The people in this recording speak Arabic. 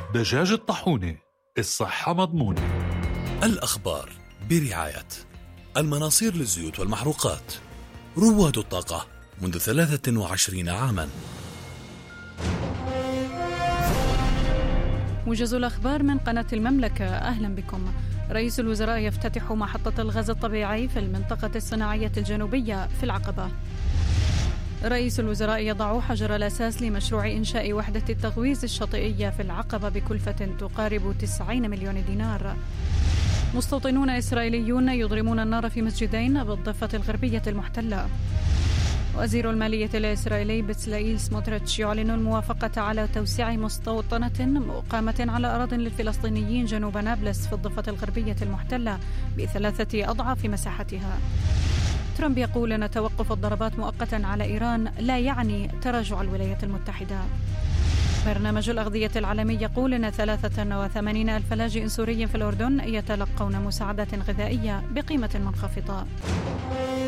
دجاج الطاحونة، الصحة مضمونة. الأخبار برعاية المناصير للزيوت والمحروقات، رواد الطاقة منذ 23 عاما. موجز الأخبار من قناة المملكة، أهلا بكم. رئيس الوزراء يفتتح محطة الغاز الطبيعي في المنطقة الصناعية الجنوبية في العقبة. رئيس الوزراء يضع حجر الأساس لمشروع إنشاء وحدة التغويز الشاطئية في العقبة بكلفة تقارب 90 مليون دينار. مستوطنون إسرائيليون يضرمون النار في مسجدين بالضفة الغربية المحتلة. وزير المالية الإسرائيلي بتسلائيل سموتريتش يعلن الموافقة على توسيع مستوطنة مقامة على أراضٍ للفلسطينيين جنوب نابلس في الضفة الغربية المحتلة ب3 أضعاف مساحتها. ترامب يقول أن توقف الضربات مؤقتا على إيران لا يعني تراجع الولايات المتحدة. برنامج الأغذية العالمي يقول أن 83 ألف لاجئ سوري في الأردن يتلقون مساعدات غذائية بقيمة منخفضة.